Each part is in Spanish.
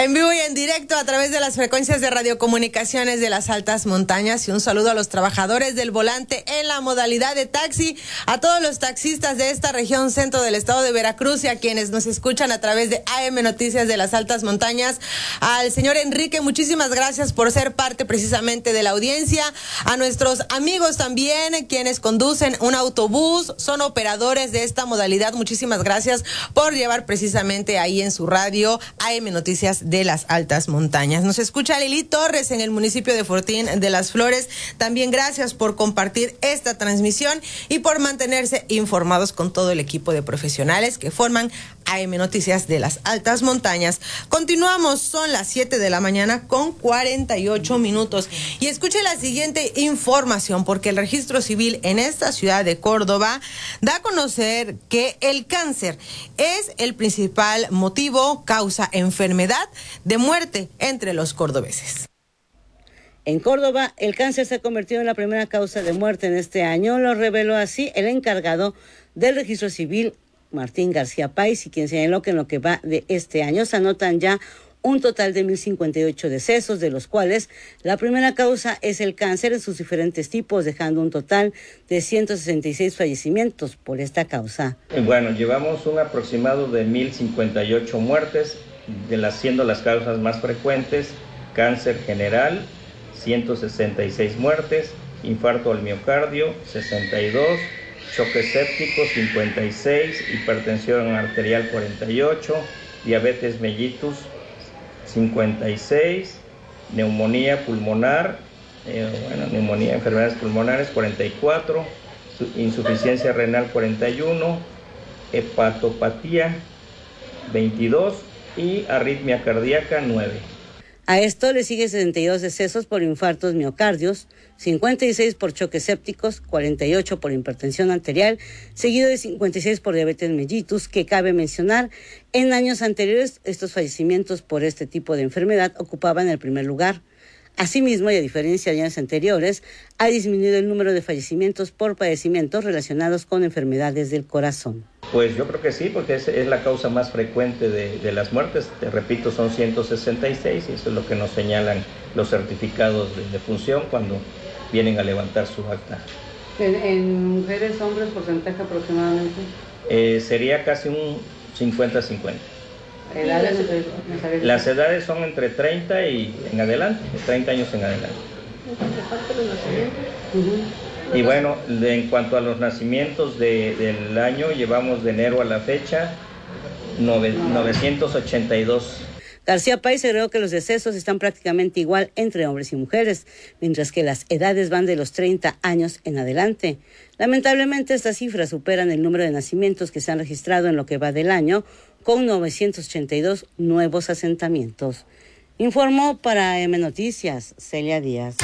En vivo y en directo a través de las frecuencias de radiocomunicaciones de las altas montañas, y un saludo a los trabajadores del volante en la modalidad de taxi, a todos los taxistas de esta región centro del estado de Veracruz y a quienes nos escuchan a través de AM Noticias de las altas montañas. Al señor Enrique, muchísimas gracias por ser parte precisamente de la audiencia. A nuestros amigos también, quienes conducen un autobús, son operadores de esta modalidad, muchísimas gracias por llevar precisamente ahí en su radio AM Noticias de las altas montañas. Nos escucha Lili Torres en el municipio de Fortín de las Flores. También gracias por compartir esta transmisión y por mantenerse informados con todo el equipo de profesionales que forman AM Noticias de las altas montañas. Continuamos, son las 7 de la mañana con 48 minutos. Y escuche la siguiente información, porque el registro civil en esta ciudad de Córdoba da a conocer que el cáncer es el principal motivo, causa, enfermedad de muerte entre los cordobeses. En Córdoba, el cáncer se ha convertido en la primera causa de muerte en este año, lo reveló así el encargado del registro civil, Martín García Páez, y quien señaló que en lo que va de este año se anotan ya un total de 1,058 decesos, de los cuales la primera causa es el cáncer en sus diferentes tipos, dejando un total de 166 fallecimientos por esta causa. Bueno, llevamos un aproximado de 1,058 muertes, siendo las causas más frecuentes cáncer general, 166 muertes, infarto al miocardio, 62, choque séptico, 56, hipertensión arterial, 48, diabetes mellitus, 56, neumonía pulmonar, enfermedades pulmonares, 44, insuficiencia renal, 41, hepatopatía, 22 y arritmia cardíaca, 9. A esto le sigue 72 decesos por infartos miocardios, 56 por choques sépticos, 48 por hipertensión arterial, seguido de 56 por diabetes mellitus, que cabe mencionar, en años anteriores estos fallecimientos por este tipo de enfermedad ocupaban el primer lugar. Asimismo, y a diferencia de años anteriores, ha disminuido el número de fallecimientos por padecimientos relacionados con enfermedades del corazón. Pues yo creo que sí, porque es la causa más frecuente de las muertes. Te repito, son 166 y eso es lo que nos señalan los certificados de defunción cuando vienen a levantar su acta. ¿En mujeres, hombres, porcentaje aproximadamente? Sería casi un 50-50. ¿Edades? Las edades son entre 30 y en adelante, 30 años en adelante. Y bueno, en cuanto a los nacimientos del año, llevamos de enero a la fecha 982. García Páez agregó que los decesos están prácticamente igual entre hombres y mujeres, mientras que las edades van de los 30 años en adelante. Lamentablemente, estas cifras superan el número de nacimientos que se han registrado en lo que va del año, con 982 nuevos asentamientos. Informó para AM Noticias, Celia Díaz.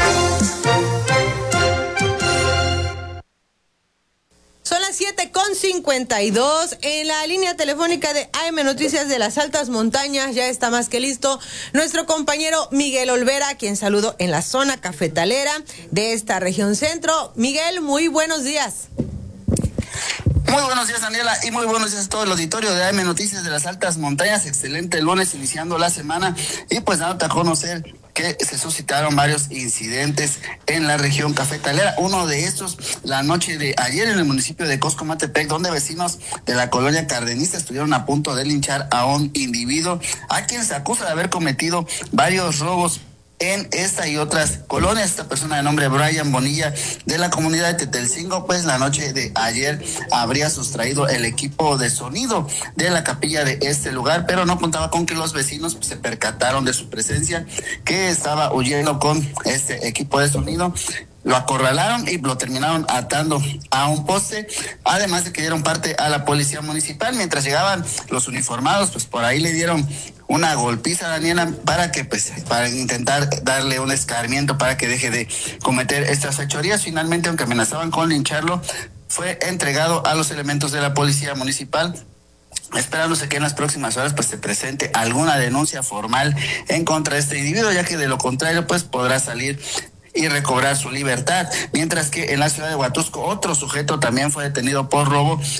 Son las 7:52. En la línea telefónica de AM Noticias de las altas montañas ya está más que listo nuestro compañero Miguel Olvera, quien saludo en la zona cafetalera de esta región centro. Miguel, muy buenos días. Muy buenos días, Daniela, y muy buenos días a todo el auditorio de AM Noticias de las altas montañas. Excelente lunes iniciando la semana y pues dándote a conocer que se suscitaron varios incidentes en la región cafetalera. Uno de estos, la noche de ayer en el municipio de Coscomatepec, donde vecinos de la colonia Cardenista estuvieron a punto de linchar a un individuo a quien se acusa de haber cometido varios robos en esta y otras colonias. Esta persona de nombre Brian Bonilla, de la comunidad de Tetelcingo, pues la noche de ayer habría sustraído el equipo de sonido de la capilla de este lugar, pero no contaba con que los vecinos se percataron de su presencia, que estaba huyendo con este equipo de sonido. Lo acorralaron y lo terminaron atando a un poste, además de que dieron parte a la policía municipal. Mientras llegaban los uniformados, pues por ahí le dieron una golpiza a Daniela para intentar darle un escarmiento para que deje de cometer estas fechorías. Finalmente, aunque amenazaban con lincharlo, fue entregado a los elementos de la policía municipal, esperándose que en las próximas horas pues se presente alguna denuncia formal en contra de este individuo, ya que de lo contrario pues podrá salir y recobrar su libertad. Mientras que en la ciudad de Huatusco otro sujeto también fue detenido por robo